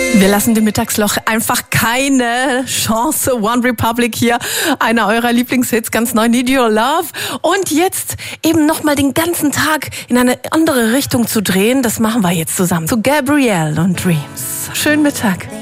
Wir lassen dem Mittagsloch einfach keine Chance. One Republic hier, einer eurer Lieblingshits, ganz neu, Need Your Love. Und jetzt eben nochmal den ganzen Tag in eine andere Richtung zu drehen, das machen wir jetzt zusammen. Zu Gabrielle und Dreams. Schönen Mittag.